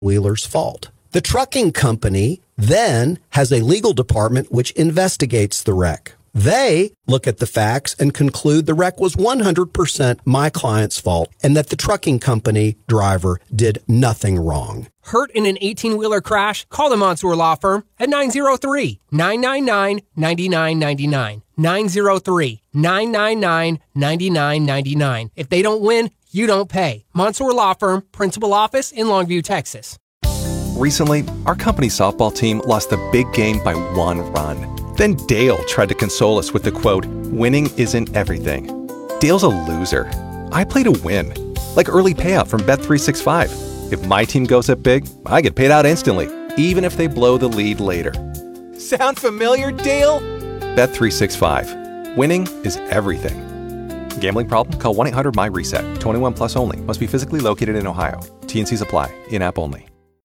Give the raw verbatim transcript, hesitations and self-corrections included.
Wheeler's fault. The trucking company then has a legal department which investigates the wreck. They look at the facts and conclude the wreck was one hundred percent my client's fault and that the trucking company driver did nothing wrong. Hurt in an eighteen-wheeler crash? Call the Mansour Law Firm at nine oh three, nine nine nine, nine nine nine nine. nine oh three, nine nine nine, nine nine nine nine. If they don't win, you don't pay. Mansour Law Firm, Principal Office in Longview, Texas. Recently, our company softball team lost the big game by one run. Then Dale tried to console us with the quote, "Winning isn't everything." Dale's a loser. I play to win, like early payout from Bet three sixty-five. If my team goes up big, I get paid out instantly, even if they blow the lead later. Sound familiar, Dale? Bet three sixty-five. Winning is everything. Gambling problem? Call one eight hundred M Y RESET. twenty-one plus only. Must be physically located in Ohio. T N Cs apply. In-app only.